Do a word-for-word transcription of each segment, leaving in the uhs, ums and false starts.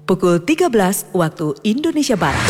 pukul tiga belas waktu Indonesia Barat.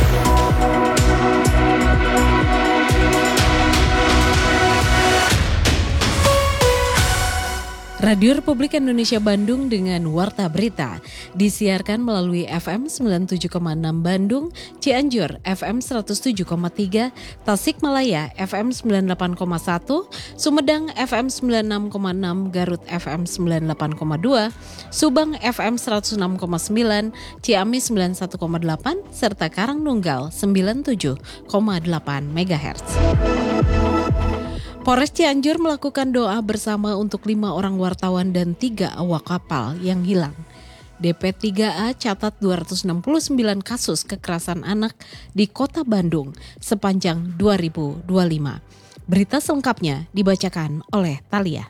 Radio Republik Indonesia Bandung dengan Warta Berita disiarkan melalui F M sembilan puluh tujuh koma enam Bandung, Cianjur F M seratus tujuh koma tiga, Tasikmalaya F M sembilan puluh delapan koma satu, Sumedang F M sembilan puluh enam koma enam, Garut F M sembilan puluh delapan koma dua, Subang F M seratus enam koma sembilan, Ciamis sembilan puluh satu koma delapan, serta Karangnunggal sembilan puluh tujuh koma delapan megahertz. Polres Cianjur melakukan doa bersama untuk lima orang wartawan dan tiga awak kapal yang hilang. D P tiga A catat dua ratus enam puluh sembilan kasus kekerasan anak di Kota Bandung sepanjang dua ribu dua puluh lima. Berita selengkapnya dibacakan oleh Thalia.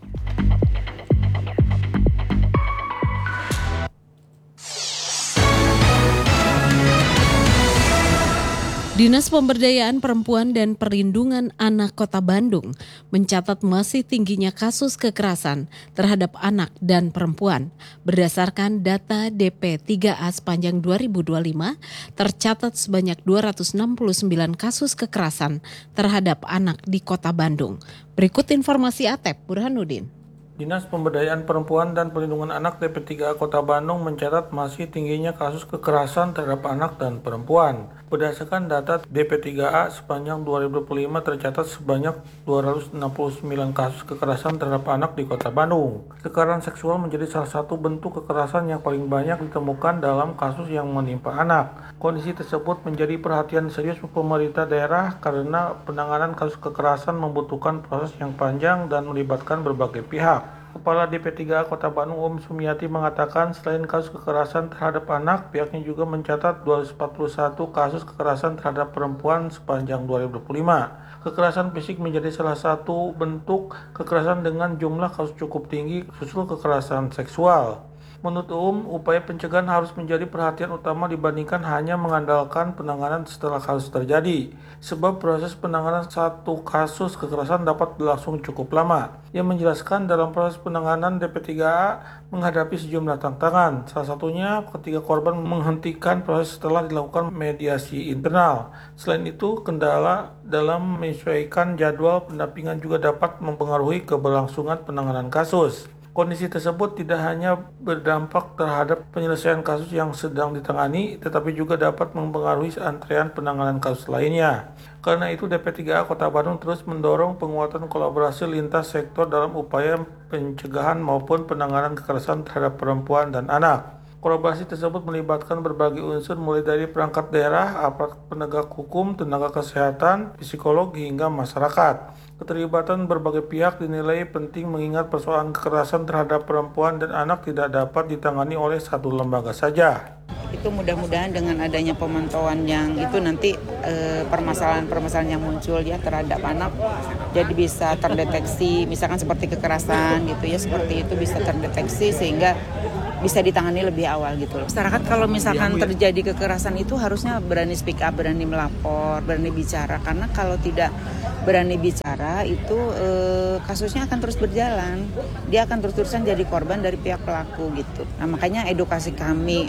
Dinas Pemberdayaan Perempuan dan Perlindungan Anak Kota Bandung mencatat masih tingginya kasus kekerasan terhadap anak dan perempuan. Berdasarkan data D P tiga A sepanjang dua ribu dua puluh lima, tercatat sebanyak dua ratus enam puluh sembilan kasus kekerasan terhadap anak di Kota Bandung. Berikut informasi Atep Burhanuddin. Dinas Pemberdayaan Perempuan dan Perlindungan Anak D P tiga A Kota Bandung mencatat masih tingginya kasus kekerasan terhadap anak dan perempuan. Berdasarkan data D P tiga A sepanjang dua ribu dua puluh lima tercatat sebanyak dua ratus enam puluh sembilan kasus kekerasan terhadap anak di Kota Bandung. Kekerasan seksual menjadi salah satu bentuk kekerasan yang paling banyak ditemukan dalam kasus yang menimpa anak. Kondisi tersebut menjadi perhatian serius pemerintah daerah karena penanganan kasus kekerasan membutuhkan proses yang panjang dan melibatkan berbagai pihak. Kepala D P tiga A Kota Bandung Om Sumiati mengatakan selain kasus kekerasan terhadap anak, pihaknya juga mencatat dua ratus empat puluh satu kasus kekerasan terhadap perempuan sepanjang dua ribu dua puluh lima. Kekerasan fisik menjadi salah satu bentuk kekerasan dengan jumlah kasus cukup tinggi, susul kekerasan seksual. Menurut Um, upaya pencegahan harus menjadi perhatian utama dibandingkan hanya mengandalkan penanganan setelah kasus terjadi. Sebab proses penanganan satu kasus kekerasan dapat berlangsung cukup lama. Ia menjelaskan dalam proses penanganan D P tiga A menghadapi sejumlah tantangan. Salah satunya ketika korban menghentikan proses setelah dilakukan mediasi internal. Selain itu, kendala dalam menyesuaikan jadwal pendampingan juga dapat mempengaruhi keberlangsungan penanganan kasus. Kondisi tersebut tidak hanya berdampak terhadap penyelesaian kasus yang sedang ditangani, tetapi juga dapat mempengaruhi antrean penanganan kasus lainnya. Karena itu, D P tiga A Kota Bandung terus mendorong penguatan kolaborasi lintas sektor dalam upaya pencegahan maupun penanganan kekerasan terhadap perempuan dan anak. Kolaborasi tersebut melibatkan berbagai unsur mulai dari perangkat daerah, aparat penegak hukum, tenaga kesehatan, psikolog, hingga masyarakat. Keterlibatan berbagai pihak dinilai penting mengingat persoalan kekerasan terhadap perempuan dan anak tidak dapat ditangani oleh satu lembaga saja. Itu mudah-mudahan dengan adanya pemantauan yang itu nanti e, permasalahan-permasalahan yang muncul ya terhadap anak jadi bisa terdeteksi, misalkan seperti kekerasan gitu ya, seperti itu bisa terdeteksi sehingga bisa ditangani lebih awal gitu loh. Masyarakat kalau misalkan terjadi kekerasan itu harusnya berani speak up, berani melapor, berani bicara, karena kalau tidak berani bicara itu eh, kasusnya akan terus berjalan. Dia akan terus-terusan jadi korban dari pihak pelaku gitu. Nah, makanya edukasi kami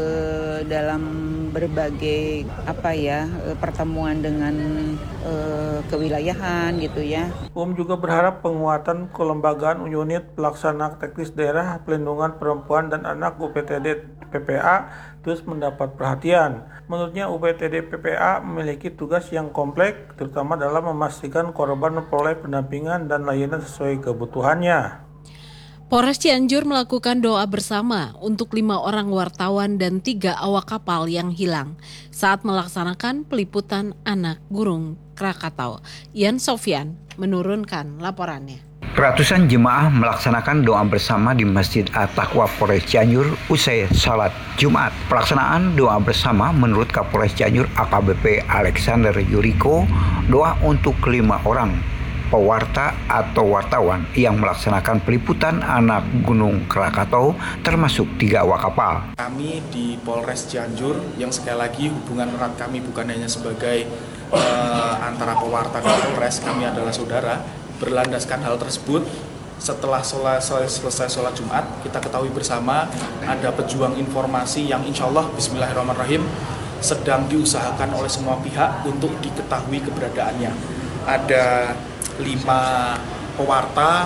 eh, dalam berbagai apa ya eh, pertemuan dengan eh, kewilayahan gitu ya. Um juga berharap penguatan kelembagaan unit pelaksana teknis daerah pelindungan perempuan dan anak U P T D P P A terus mendapat perhatian. Menurutnya U P T D P P A memiliki tugas yang kompleks, terutama dalam memastikan korban memperoleh pendampingan dan layanan sesuai kebutuhannya. Polres Cianjur melakukan doa bersama untuk lima orang wartawan dan tiga awak kapal yang hilang saat melaksanakan peliputan anak Gunung Krakatau. Ian Sofyan menurunkan laporannya. Ratusan jemaah melaksanakan doa bersama di Masjid At-Taqwa Polres Cianjur usai salat Jumat. Pelaksanaan doa bersama menurut Kapolres Cianjur A K B P Alexander Yuriko, doa untuk kelima orang pewarta atau wartawan yang melaksanakan peliputan anak Gunung Krakatau termasuk tiga awak kapal. Kami di Polres Cianjur yang sekali lagi hubungan erat kami bukan hanya sebagai uh, antara pewarta dan Polres, kami adalah saudara. Berlandaskan hal tersebut, setelah sholat, selesai sholat Jumat, kita ketahui bersama ada pejuang informasi yang insya Allah bismillahirrahmanirrahim sedang diusahakan oleh semua pihak untuk diketahui keberadaannya. Ada lima pewarta,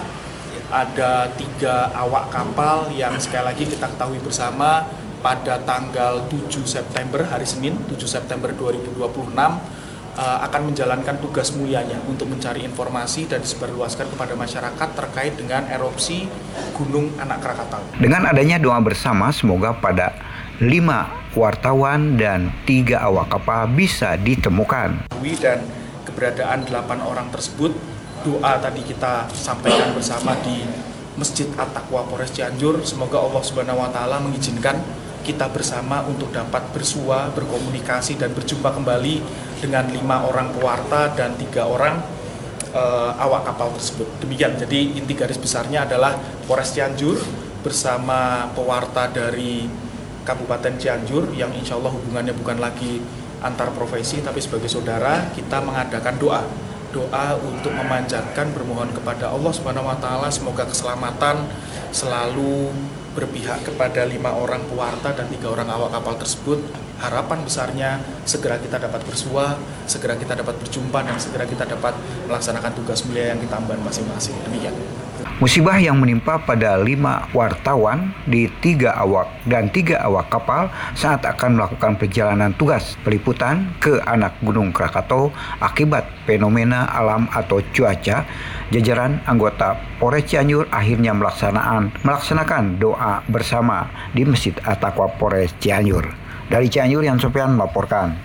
ada tiga awak kapal yang sekali lagi kita ketahui bersama pada tanggal tujuh September, hari Senin tujuh September dua ribu dua puluh enam akan menjalankan tugas mulianya untuk mencari informasi dan disebarluaskan kepada masyarakat terkait dengan erupsi Gunung Anak Krakatau. Dengan adanya doa bersama, semoga pada lima wartawan dan tiga awak kapal bisa ditemukan. Dan keberadaan delapan orang tersebut, doa tadi kita sampaikan bersama di Masjid At-Taqwa Polres Cianjur. Semoga Allah Subhanahu Wa Taala mengizinkan kita bersama untuk dapat bersua, berkomunikasi dan berjumpa kembali dengan lima orang pewarta dan tiga orang uh, awak kapal tersebut. Demikian, jadi inti garis besarnya adalah Polres Cianjur bersama pewarta dari Kabupaten Cianjur yang insya Allah hubungannya bukan lagi antar profesi tapi sebagai saudara, kita mengadakan doa. Doa untuk memanjatkan, bermohon kepada Allah Subhanahu Wa Taala semoga keselamatan selalu berpihak kepada lima orang pewarta dan tiga orang awak kapal tersebut. Harapan besarnya segera kita dapat bersua, segera kita dapat berjumpa, dan segera kita dapat melaksanakan tugas mulia yang kita emban masing-masing. Demikian. Musibah yang menimpa pada lima wartawan di tiga awak dan tiga awak kapal saat akan melakukan perjalanan tugas peliputan ke anak Gunung Krakatau akibat fenomena alam atau cuaca, jajaran anggota Polres Cianjur akhirnya melaksanakan melaksanakan doa bersama di Masjid At-Taqwa Polres Cianjur. Dari Cianjur, Yan Sofian melaporkan.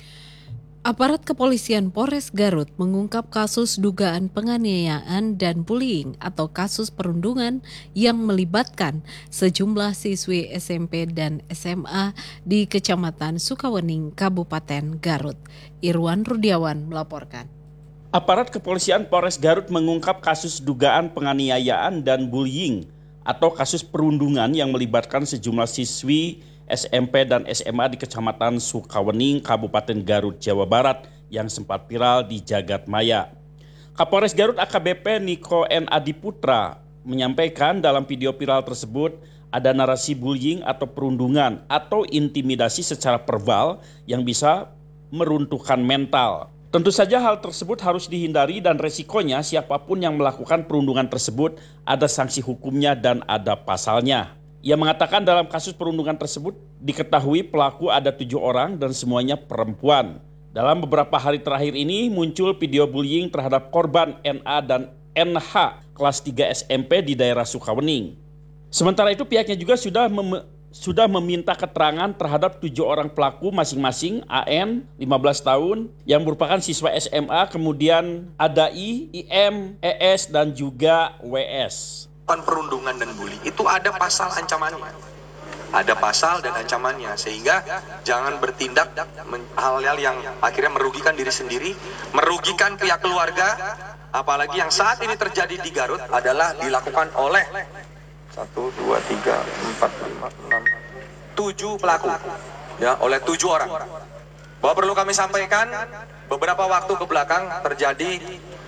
Aparat kepolisian Polres Garut mengungkap kasus dugaan penganiayaan dan bullying atau kasus perundungan yang melibatkan sejumlah siswi S M P dan S M A di Kecamatan Sukawening, Kabupaten Garut. Irwan Rudiawan melaporkan. Aparat kepolisian Polres Garut mengungkap kasus dugaan penganiayaan dan bullying atau kasus perundungan yang melibatkan sejumlah siswi S M P dan S M A di Kecamatan Sukawening, Kabupaten Garut, Jawa Barat yang sempat viral di jagat maya. Kapolres Garut A K B P Niko N. Adiputra menyampaikan dalam video viral tersebut ada narasi bullying atau perundungan atau intimidasi secara verbal yang bisa meruntuhkan mental. Tentu saja hal tersebut harus dihindari dan resikonya siapapun yang melakukan perundungan tersebut ada sanksi hukumnya dan ada pasalnya. Ia mengatakan dalam kasus perundungan tersebut diketahui pelaku ada tujuh orang dan semuanya perempuan. Dalam beberapa hari terakhir ini muncul video bullying terhadap korban N A dan N H kelas tiga S M P di daerah Sukawening. Sementara itu pihaknya juga sudah mem- sudah meminta keterangan terhadap tujuh orang pelaku masing-masing A N lima belas tahun yang merupakan siswa S M A, kemudian ada I, I M, E S dan juga W S. Perundungan dan bully itu ada pasal ancamannya, ada pasal dan ancamannya, sehingga jangan bertindak hal-hal yang akhirnya merugikan diri sendiri, merugikan pihak keluarga, apalagi yang saat ini terjadi di Garut adalah dilakukan oleh satu, dua, tiga, empat, lima, enam, tujuh pelaku, ya, oleh tujuh orang. Bahwa perlu kami sampaikan, beberapa waktu ke belakang terjadi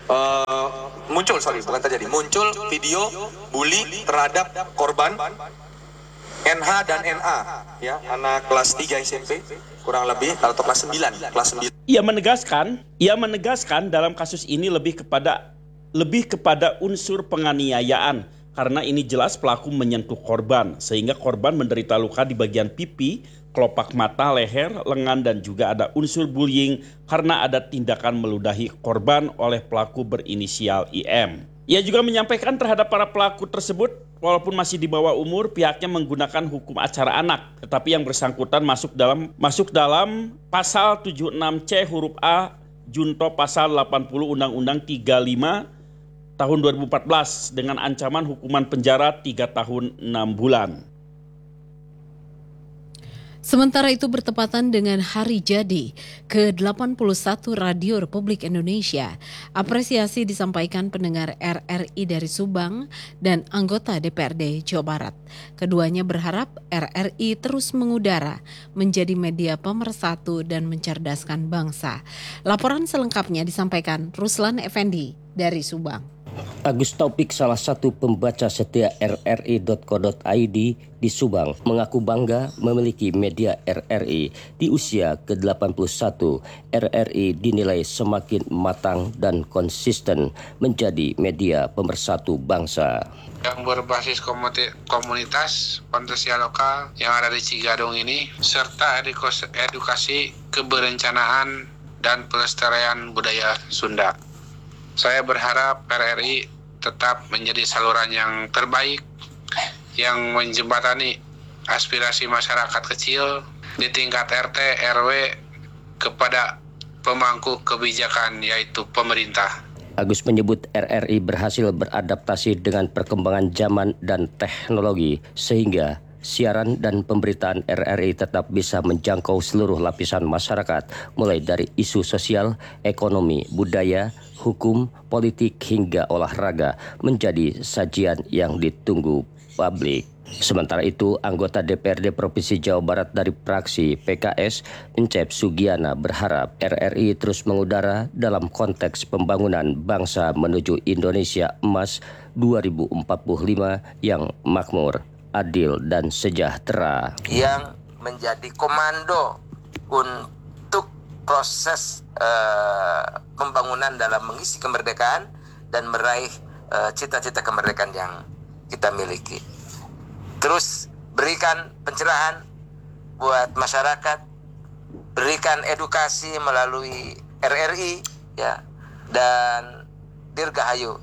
uh, muncul, sorry, bukan terjadi, muncul video bully terhadap korban N H dan N A, ya, anak kelas tiga S M P, kurang lebih, atau kelas sembilan, kelas sembilan. Ia menegaskan, ia menegaskan dalam kasus ini lebih kepada lebih kepada unsur penganiayaan. Karena ini jelas pelaku menyentuh korban, sehingga korban menderita luka di bagian pipi, kelopak mata, leher, lengan, dan juga ada unsur bullying karena ada tindakan meludahi korban oleh pelaku berinisial I M. Ia juga menyampaikan terhadap para pelaku tersebut, walaupun masih di bawah umur, pihaknya menggunakan hukum acara anak, tetapi yang bersangkutan masuk dalam masuk dalam pasal tujuh puluh enam C huruf A junto pasal delapan puluh Undang-Undang tiga puluh lima tahun dua ribu empat belas dengan ancaman hukuman penjara tiga tahun enam bulan. Sementara itu bertepatan dengan hari jadi ke delapan puluh satu Radio Republik Indonesia, apresiasi disampaikan pendengar R R I dari Subang dan anggota D P R D Jawa Barat. Keduanya berharap R R I terus mengudara, menjadi media pemersatu dan mencerdaskan bangsa. Laporan selengkapnya disampaikan Ruslan Effendi dari Subang. Agus Taufik, salah satu pembaca setia R R I titik co titik I D di Subang, mengaku bangga memiliki media R R I. Di usia ke delapan puluh satu, R R I dinilai semakin matang dan konsisten menjadi media pemersatu bangsa. Yang berbasis komunitas Pancasila lokal yang ada di Cigadong ini, serta edukasi keberencanaan dan pelestarian budaya Sunda. Saya berharap R R I tetap menjadi saluran yang terbaik yang menjembatani aspirasi masyarakat kecil di tingkat R T R W kepada pemangku kebijakan, yaitu pemerintah. Agus menyebut R R I berhasil beradaptasi dengan perkembangan zaman dan teknologi sehingga siaran dan pemberitaan R R I tetap bisa menjangkau seluruh lapisan masyarakat, mulai dari isu sosial, ekonomi, budaya, hukum, politik hingga olahraga menjadi sajian yang ditunggu publik. Sementara itu, anggota D P R D Provinsi Jawa Barat dari fraksi P K S, Encep Sugiana, berharap R R I terus mengudara dalam konteks pembangunan bangsa menuju Indonesia Emas dua ribu empat puluh lima yang makmur, adil, dan sejahtera. Yang menjadi komando untuk proses uh, pembangunan dalam mengisi kemerdekaan dan meraih uh, cita-cita kemerdekaan yang kita miliki. Terus berikan pencerahan buat masyarakat, berikan edukasi melalui R R I, ya, dan Dirgahayu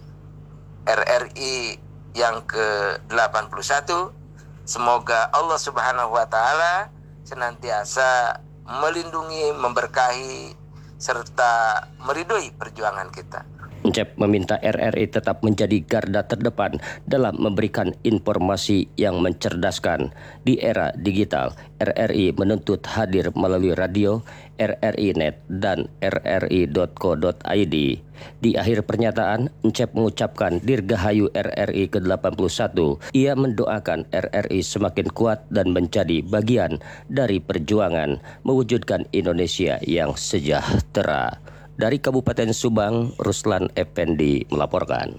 R R I yang ke delapan puluh satu. Semoga Allah Subhanahu wa taala senantiasa melindungi, memberkahi, serta meridhoi perjuangan kita. Encep meminta R R I tetap menjadi garda terdepan dalam memberikan informasi yang mencerdaskan. Di era digital, R R I menuntut hadir melalui radio, R R I Net, dan R R I titik co titik I D. Di akhir pernyataan, Encep mengucapkan Dirgahayu R R I ke delapan puluh satu. Ia mendoakan R R I semakin kuat dan menjadi bagian dari perjuangan mewujudkan Indonesia yang sejahtera. Dari Kabupaten Subang, Ruslan Effendi melaporkan.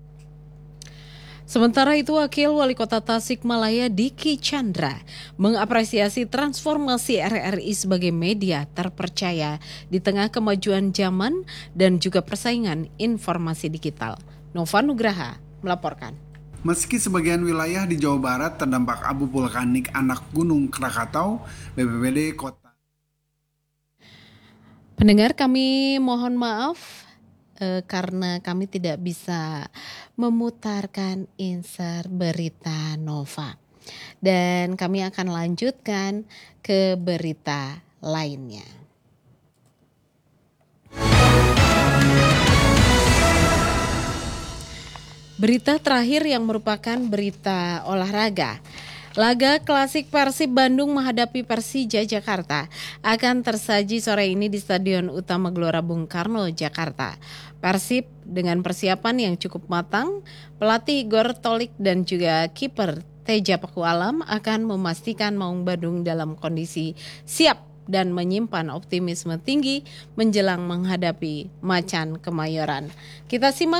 Sementara itu, Wakil Wali Kota Tasikmalaya Diki Chandra mengapresiasi transformasi R R I sebagai media terpercaya di tengah kemajuan zaman dan juga persaingan informasi digital. Nova Nugraha melaporkan. Meski sebagian wilayah di Jawa Barat terdampak abu vulkanik anak Gunung Krakatau, B P B D Kota Pendengar, kami mohon maaf eh, karena kami tidak bisa memutarkan insert berita Nova. Dan kami akan lanjutkan ke berita lainnya. Berita terakhir yang merupakan berita olahraga. Laga klasik Persib Bandung menghadapi Persija Jakarta akan tersaji sore ini di Stadion Utama Gelora Bung Karno, Jakarta. Persib dengan persiapan yang cukup matang, pelatih Igor Tolik dan juga kiper Teja Pakualam akan memastikan Maung Bandung dalam kondisi siap dan menyimpan optimisme tinggi menjelang menghadapi Macan Kemayoran. Kita simak